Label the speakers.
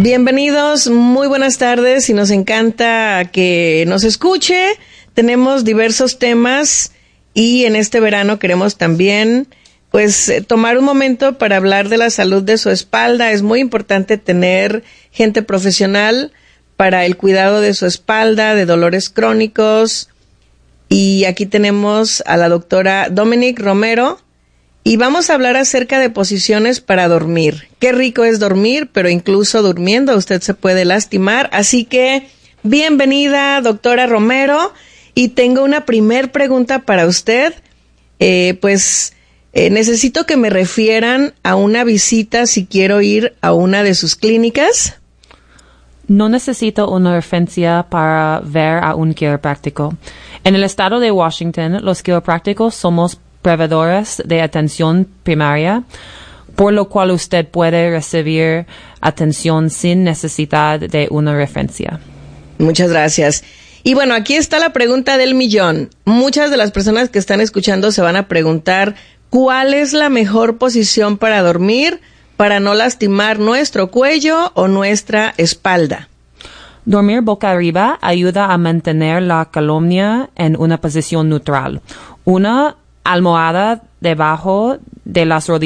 Speaker 1: Bienvenidos, muy buenas tardes y nos encanta que nos escuche. Tenemos diversos temas y en este verano queremos también tomar un momento para hablar de la salud de su espalda. Es muy importante tener gente profesional para el cuidado de su espalda, de dolores crónicos. Y aquí tenemos a la doctora Dominique Romero. Y vamos a hablar acerca de posiciones para dormir. Qué rico es dormir, pero incluso durmiendo usted se puede lastimar. Así que, bienvenida, doctora Romero. Y tengo una primer pregunta para usted. Necesito que me refieran a una visita si quiero ir a una de sus clínicas.
Speaker 2: No necesito una referencia para ver a un quiropráctico. En el estado de Washington, los quiroprácticos somos proveedores de atención primaria, por lo cual usted puede recibir atención sin necesidad de una referencia.
Speaker 1: Muchas gracias. Y bueno, aquí está la pregunta del millón. Muchas de las personas que están escuchando se van a preguntar ¿cuál es la mejor posición para dormir para no lastimar nuestro cuello o nuestra espalda?
Speaker 2: Dormir boca arriba ayuda a mantener la columna en una posición neutral. Una almohada debajo de las rodillas